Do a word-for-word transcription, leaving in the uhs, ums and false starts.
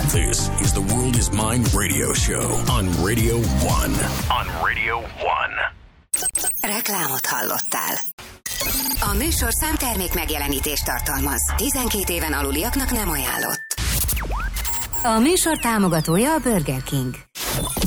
This is the World is Mine radio show on Radio One. On Radio One. Reklámot hallottál. A műsorszám termék megjelenítést tartalmaz. tizenkét éven aluliaknak nem ajánlott. A műsor támogatója a Burger King.